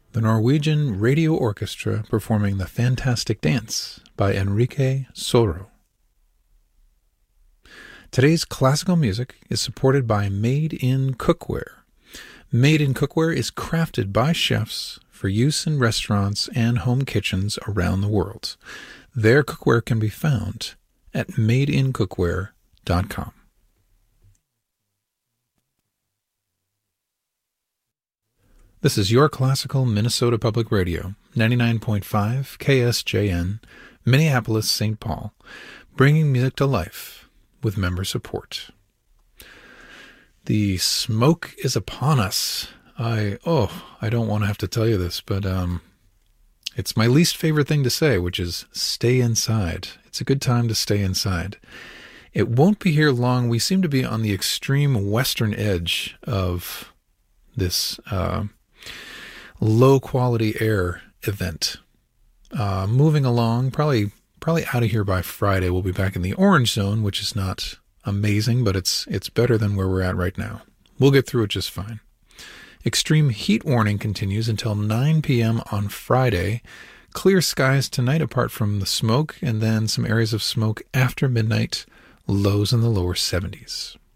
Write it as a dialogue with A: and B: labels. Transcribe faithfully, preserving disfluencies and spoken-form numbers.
A: the Norwegian Radio Orchestra performing The Fantastic Dance by Enrique Soro. Today's classical music is supported by Made in Cookware. Made in Cookware is crafted by chefs for use in restaurants and home kitchens around the world. Their cookware can be found at made in cookware dot com. This is your classical Minnesota Public Radio, ninety-nine point five K S J N, Minneapolis, Saint Paul, bringing music to life with member support. The smoke is upon us. I, oh, I don't want to have to tell you this, but um, it's my least favorite thing to say, which is stay inside. It's a good time to stay inside. It won't be here long. We seem to be on the extreme western edge of this uh, low-quality air event. Uh, moving along, probably probably out of here by Friday. We'll be back in the orange zone, which is not amazing, but it's it's better than where we're at right now. We'll get through it just fine. Extreme heat warning continues until nine p.m. on Friday. Clear skies tonight apart from the smoke, and then some areas of smoke after midnight, lows in the lower seventies.